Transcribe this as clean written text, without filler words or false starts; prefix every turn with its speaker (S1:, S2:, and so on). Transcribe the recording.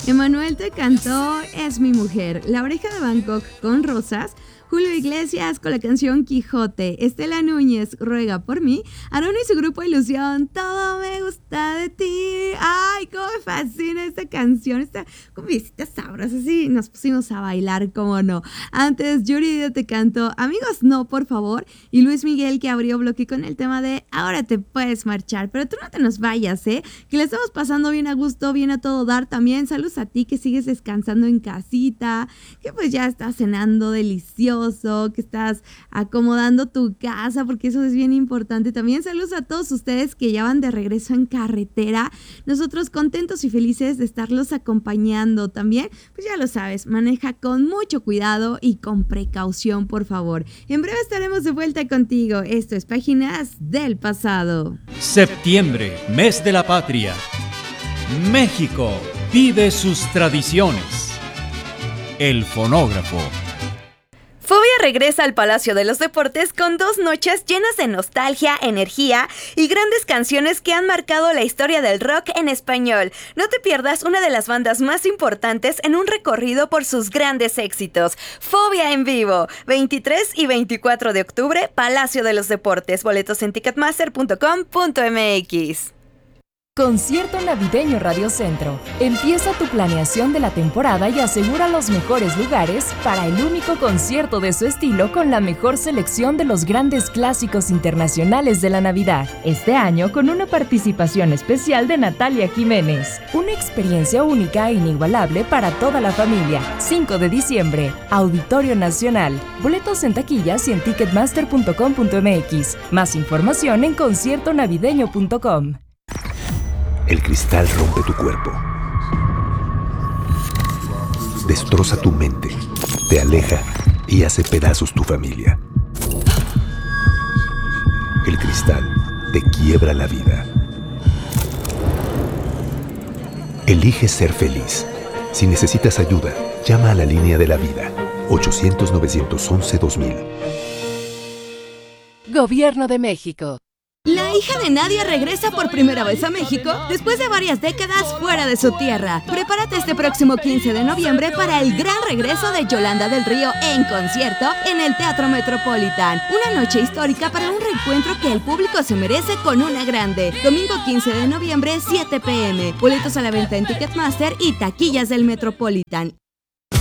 S1: Emanuel te cantó Es mi mujer, La oreja de Bangkok con Rosas, Julio Iglesias con la canción Quijote, Estela Núñez, Ruega por mí, Aaron y su grupo Ilusión, Todo me gusta de ti. Ay, cómo me fascina esta canción, esta cumbiecita sabrosa, así nos pusimos a bailar, cómo no. Antes, Yuri te cantó Amigos no, por favor, y Luis Miguel que abrió bloque con el tema de Ahora te puedes marchar, pero tú no te nos vayas, que le estamos pasando bien a gusto, bien a todo dar. También saludos a ti que sigues descansando en casita, que pues ya estás cenando delicioso, que estás acomodando tu casa, porque eso es bien importante. También saludos a todos ustedes que ya van de regreso en carretera. Nosotros contentos y felices de estarlos acompañando. También, pues ya lo sabes, maneja con mucho cuidado y con precaución, por favor. En breve estaremos de vuelta contigo. Esto es Páginas del Pasado.
S2: Septiembre, mes de la patria. México vive sus tradiciones. El fonógrafo.
S3: Fobia regresa al Palacio de los Deportes con 2 noches llenas de nostalgia, energía y grandes canciones que han marcado la historia del rock en español. No te pierdas una de las bandas más importantes en un recorrido por sus grandes éxitos. Fobia en vivo, 23 y 24 de octubre, Palacio de los Deportes. Boletos en ticketmaster.com.mx.
S4: Concierto navideño Radio Centro. Empieza tu planeación de la temporada y asegura los mejores lugares para el único concierto de su estilo con la mejor selección de los grandes clásicos internacionales de la Navidad. Este año con una participación especial de Natalia Jiménez. Una experiencia única e inigualable para toda la familia. 5 de diciembre, Auditorio Nacional. Boletos en taquillas y en ticketmaster.com.mx. Más información en conciertonavideño.com.
S5: El cristal rompe tu cuerpo, destroza tu mente, te aleja y hace pedazos tu familia. El cristal te quiebra la vida. Elige ser feliz. Si necesitas ayuda, llama a la línea de la vida, 800-911-2000.
S4: Gobierno de México.
S1: La hija de Nadia regresa por primera vez a México después de varias décadas fuera de su tierra. Prepárate este próximo 15 de noviembre para el gran regreso de Yolanda del Río en concierto en el Teatro Metropolitan. Una noche histórica para un reencuentro que el público se merece con una grande. Domingo 15 de noviembre, 7 p.m. Boletos a la venta en Ticketmaster y taquillas del Metropolitan.